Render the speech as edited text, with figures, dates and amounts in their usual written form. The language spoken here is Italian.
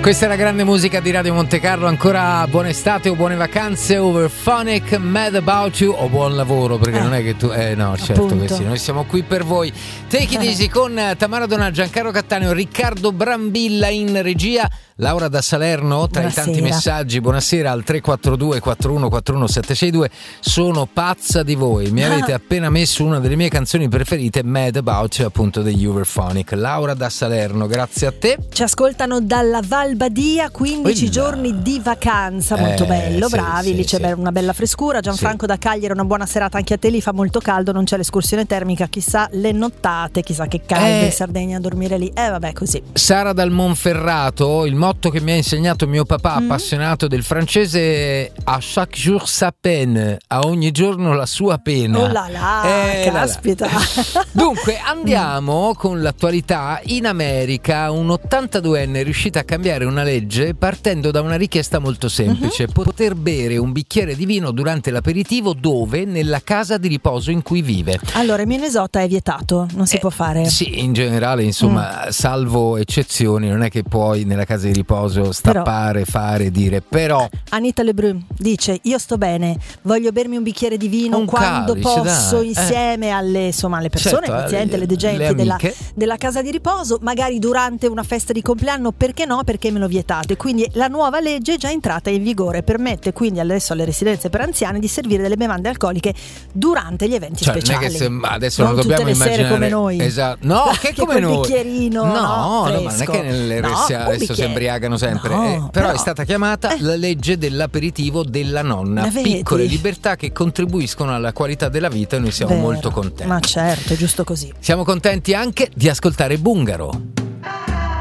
Questa è la grande musica di Radio Monte Carlo. Ancora buona estate o buone vacanze. Overphonic, Mad About You, o buon lavoro, perché non è che tu no, certo appunto. che sì, noi siamo qui per voi. Take it easy con Tamara Donà, Giancarlo Cattaneo, Riccardo Brambilla in regia, Laura da Salerno. Tra Buonasera. i tanti messaggi, buonasera al 342 4141 762. Sono pazza di voi, mi avete appena messo una delle mie canzoni preferite, Mad About You, appunto degli Overphonic. Laura da Salerno, grazie a te. Ci ascoltano dalla Val Badia, 15 giorni di vacanza, molto bello, sì, bravi, sì, lì c'è sì. una bella frescura. Gianfranco da Cagliari, una buona serata anche a te, lì fa molto caldo, non c'è l'escursione termica, chissà le nottate, chissà che caldo in Sardegna a dormire lì, vabbè così. Sara dal Monferrato, il motto che mi ha insegnato mio papà, appassionato del francese, à chaque jour sa peine, a ogni giorno la sua pena. Oh là là, caspita. Dunque andiamo con l'attualità. In America un 82enne è riuscito a cambiare una legge partendo da una richiesta molto semplice: poter bere un bicchiere di vino durante l'aperitivo. Dove? Nella casa di riposo in cui vive. Allora, in Minnesota è vietato, non si può fare. Sì, in generale, insomma, salvo eccezioni, non è che puoi nella casa di riposo stappare, fare, dire. Però Anita Lebrun dice: io sto bene, voglio bermi un bicchiere di vino Un quando calice, posso, dai. insieme alle persone, Certo, ai pazienti, alle gente le amiche. della casa di riposo, magari durante una festa di compleanno, perché no? Perché me lo vietate. Quindi la nuova legge è già entrata in vigore, permette quindi adesso alle residenze per anziani di servire delle bevande alcoliche durante gli eventi speciali. Non è che adesso non tutte dobbiamo le sere immaginare come noi. Esatto. No, che come col noi. bicchierino, No, no, ma non è che nelle No, RSA un adesso si bicchiere. embriagano sempre. No, Però è stata chiamata la legge dell'aperitivo della nonna. La vedi? Piccole libertà che contribuiscono alla qualità della vita, e noi siamo Vero. molto contenti. Ma certo, giusto così. Siamo contenti anche di ascoltare Bungaro.